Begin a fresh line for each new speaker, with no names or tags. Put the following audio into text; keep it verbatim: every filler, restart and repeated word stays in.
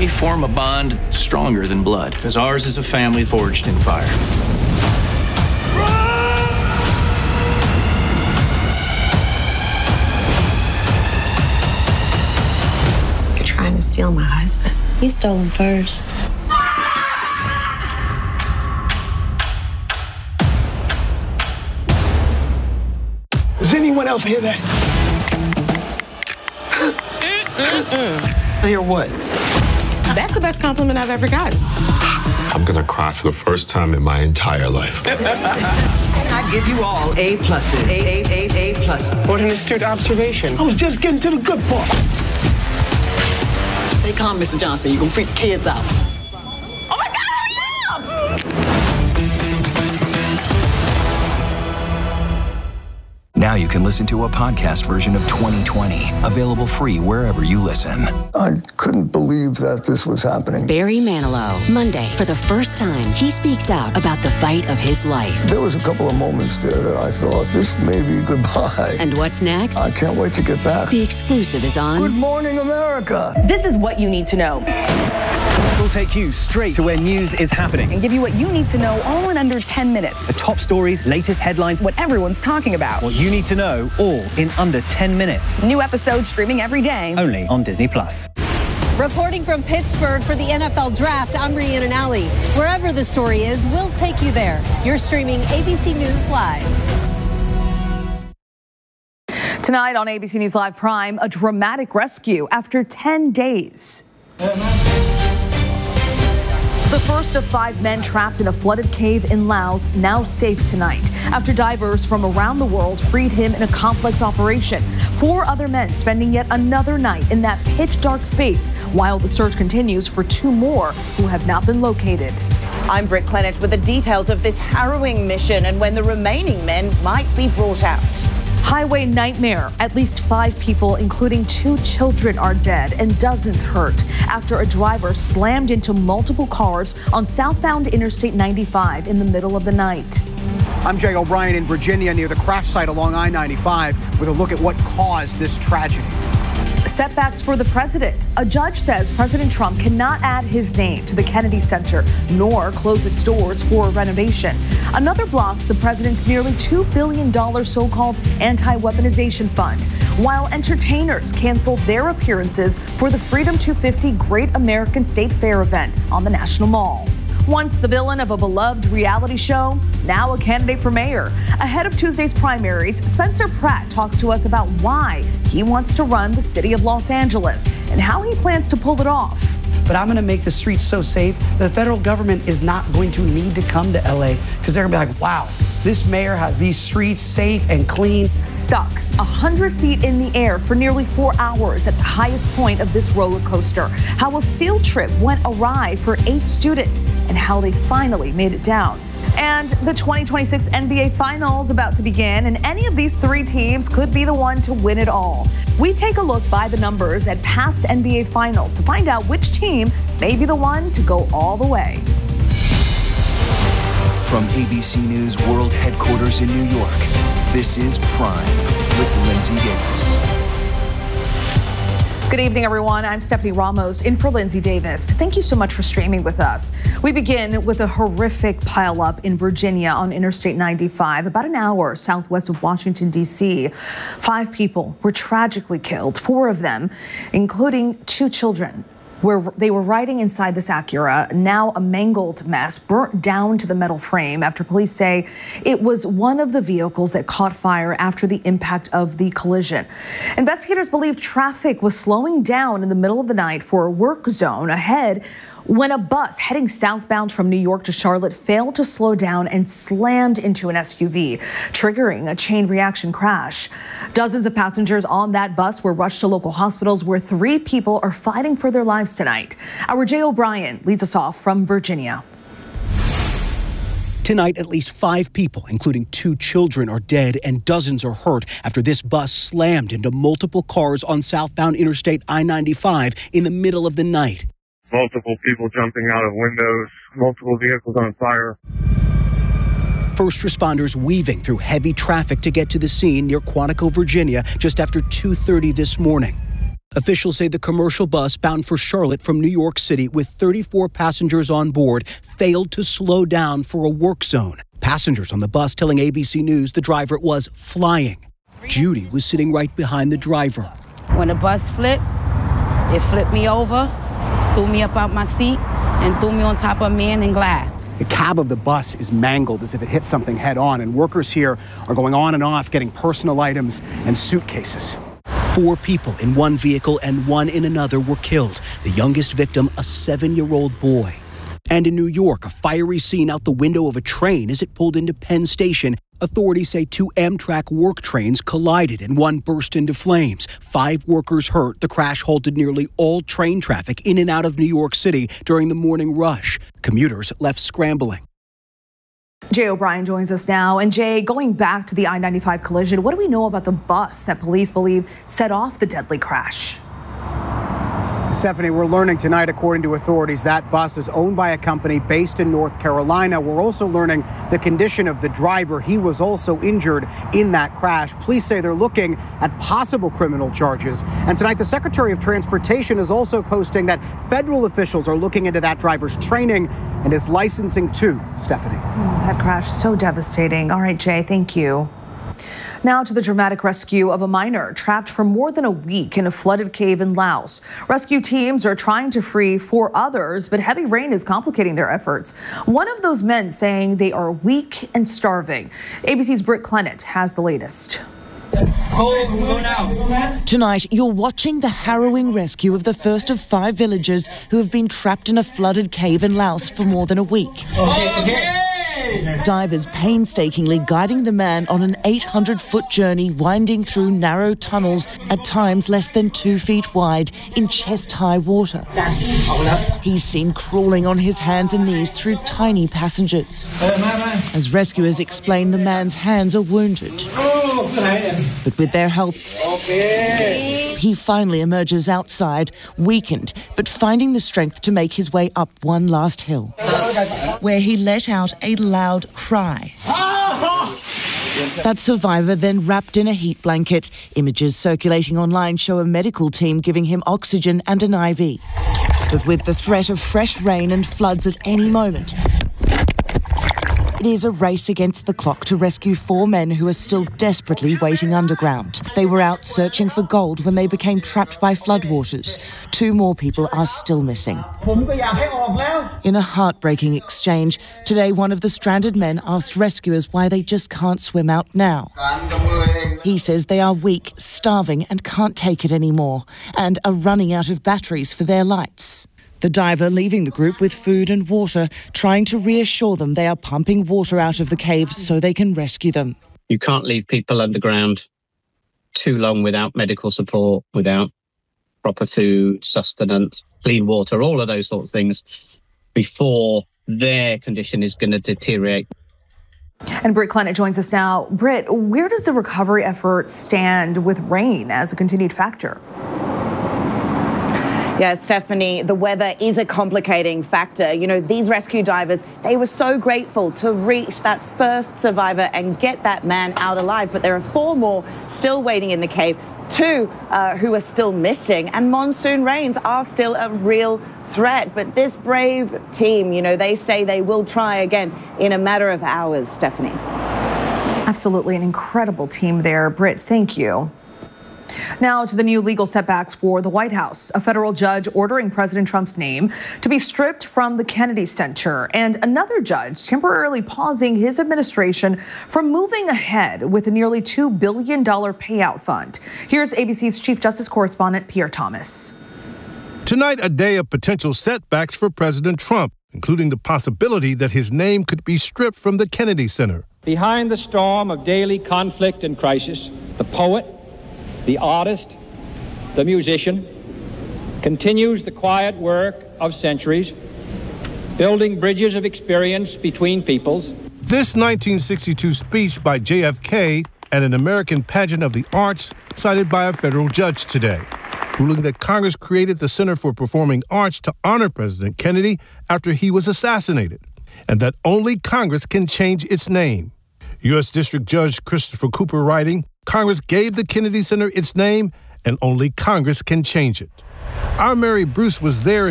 we form a bond stronger than blood, because ours is a family forged in fire.
You're trying to steal my husband.
You stole him first.
Does anyone else hear that?
Hear what?
That's the best compliment I've ever gotten.
I'm gonna cry for the first time in my entire life.
I give you all A pluses. A, A, A, A plus.
What an astute observation. I was just getting to the good part.
Stay calm, Mister Johnson. You're gonna freak the kids out. Oh my God, hurry up!
Now you can listen to a podcast version of twenty twenty, available free wherever you listen.
I couldn't believe that this was happening.
Barry Manilow. Monday, for the first time, he speaks out about the fight of his life.
There was a couple of moments there that I thought, this may be goodbye.
And what's next?
I can't wait to get back.
The exclusive is on
Good Morning America.
This is what you need to know.
We'll take you straight to where news is happening
and give you what you need to know all in under ten minutes.
The top stories, latest headlines,
what everyone's talking about.
What you need to know, all in under ten minutes.
New episodes streaming every day.
Only on Disney Plus.
Reporting from Pittsburgh for the N F L Draft, I'm Rhiannon Alley. Wherever the story is, we'll take you there. You're streaming A B C News Live.
Tonight on A B C News Live Prime, a dramatic rescue after ten days. The first of five men trapped in a flooded cave in Laos now safe tonight after divers from around the world freed him in a complex operation. Four other men spending yet another night in that pitch dark space while the search continues for two more who have not been located.
I'm Britt Clennett with the details of this harrowing mission and when the remaining men might be brought out.
Highway nightmare. At least five people, including two children, are dead and dozens hurt after a driver slammed into multiple cars on southbound Interstate ninety-five in the middle of the night.
I'm Jay O'Brien in Virginia near the crash site along I ninety-five with a look at what caused this tragedy.
Setbacks for the president. A judge says President Trump cannot add his name to the Kennedy Center nor close its doors for renovation. Another blocks the president's nearly two billion dollars so-called anti-weaponization fund, while entertainers canceled their appearances for the Freedom two fifty Great American State Fair event on the National Mall. Once the villain of a beloved reality show, now a candidate for mayor. Ahead of Tuesday's primaries, Spencer Pratt talks to us about why he wants to run the city of Los Angeles and how he plans to pull it off.
But I'm going to make the streets so safe, the federal government is not going to need to come to L A because they're going to be like, wow, this mayor has these streets safe and clean.
Stuck one hundred feet in the air for nearly four hours at the highest point of this roller coaster. How a field trip went awry for eight students and how they finally made it down. And the twenty twenty-six N B A Finals about to begin, and any of these three teams could be the one to win it all. We take a look by the numbers at past N B A Finals to find out which team may be the one to go all the way.
From A B C News World Headquarters in New York, this is Prime with Lindsay Davis.
Good evening, everyone. I'm Stephanie Ramos in for Lindsay Davis. Thank you so much for streaming with us. We begin with a horrific pileup in Virginia on Interstate ninety-five, about an hour southwest of Washington, D C. Five people were tragically killed, four of them, including two children, where they were riding inside this Acura, now a mangled mess, burnt down to the metal frame after police say it was one of the vehicles that caught fire after the impact of the collision. Investigators believe traffic was slowing down in the middle of the night for a work zone ahead when a bus heading southbound from New York to Charlotte failed to slow down and slammed into an S U V, triggering a chain reaction crash. Dozens of passengers on that bus were rushed to local hospitals where three people are fighting for their lives tonight. Our Jay O'Brien leads us off from Virginia.
Tonight, at least five people, including two children, are dead and dozens are hurt after this bus slammed into multiple cars on southbound Interstate I ninety-five in the middle of the night.
Multiple people jumping out of windows, multiple vehicles on fire.
First responders weaving through heavy traffic to get to the scene near Quantico, Virginia, just after two thirty this morning. Officials say the commercial bus bound for Charlotte from New York City with thirty-four passengers on board failed to slow down for a work zone. Passengers on the bus telling A B C News the driver was flying. Judy was sitting right behind the driver.
When the bus flipped, it flipped me over, threw me up out my seat, and threw me on top of a man in glass.
The cab of the bus is mangled as if it hit something head on, and workers here are going on and off getting personal items and suitcases.
Four people in one vehicle and one in another were killed. The youngest victim, a seven-year-old boy. And in New York, a fiery scene out the window of a train as it pulled into Penn Station. Authorities say two Amtrak work trains collided and one burst into flames. Five workers hurt. The crash halted nearly all train traffic in and out of New York City during the morning rush. Commuters left scrambling.
Jay O'Brien joins us now. And Jay, going back to the I ninety-five collision, what do we know about the bus that police believe set off the deadly crash?
Stephanie, we're learning tonight, according to authorities, that bus is owned by a company based in North Carolina. We're also learning the condition of the driver. He was also injured in that crash. Police say they're looking at possible criminal charges. And tonight, the Secretary of Transportation is also posting that federal officials are looking into that driver's training and his licensing too. Stephanie.
Mm, that crash, so devastating. All right, Jay, thank you. Now to the dramatic rescue of a minor trapped for more than a week in a flooded cave in Laos. Rescue teams are trying to free four others, but heavy rain is complicating their efforts. One of those men saying they are weak and starving. A B C's Britt Clennett has the latest.
Tonight, you're watching the harrowing rescue of the first of five villagers who have been trapped in a flooded cave in Laos for more than a week. Okay. Divers painstakingly guiding the man on an eight hundred foot journey winding through narrow tunnels, at times less than two feet wide, in chest-high water. He's seen crawling on his hands and knees through tiny passengers. As rescuers explain, the man's hands are wounded. But with their help, he finally emerges outside, weakened, but finding the strength to make his way up one last hill, where he let out a loud cry. That survivor then wrapped in a heat blanket. Images circulating online show a medical team giving him oxygen and an I V. But with the threat of fresh rain and floods at any moment, it is a race against the clock to rescue four men who are still desperately waiting underground. They were out searching for gold when they became trapped by floodwaters. Two more people are still missing. In a heartbreaking exchange, today one of the stranded men asked rescuers why they just can't swim out now. He says they are weak, starving and can't take it anymore, and are running out of batteries for their lights. The diver leaving the group with food and water, trying to reassure them they are pumping water out of the caves so they can rescue them.
You can't leave people underground too long without medical support, without proper food, sustenance, clean water, all of those sorts of things before their condition is going to deteriorate.
And Britt Clennett joins us now. Britt, where does the recovery effort stand with rain as a continued factor?
Yes, Stephanie, the weather is a complicating factor. You know, these rescue divers, they were so grateful to reach that first survivor and get that man out alive. But there are four more still waiting in the cave, two uh, who are still missing. And monsoon rains are still a real threat. But this brave team, you know, they say they will try again in a matter of hours, Stephanie.
Absolutely an incredible team there. Britt, thank you. Now to the new legal setbacks for the White House. A federal judge ordering President Trump's name to be stripped from the Kennedy Center, and another judge temporarily pausing his administration from moving ahead with a nearly two billion dollars payout fund. Here's A B C's Chief Justice correspondent Pierre Thomas.
Tonight, a day of potential setbacks for President Trump, including the possibility that his name could be stripped from the Kennedy Center.
Behind the storm of daily conflict and crisis, the poet, the artist, the musician, continues the quiet work of centuries, building bridges of experience between peoples.
This nineteen sixty-two speech by J F K at an American pageant of the arts cited by a federal judge today, ruling that Congress created the Center for Performing Arts to honor President Kennedy after he was assassinated, and that only Congress can change its name. U S District Judge Christopher Cooper writing, Congress gave the Kennedy Center its name and only Congress can change it. Our Mary Bruce was there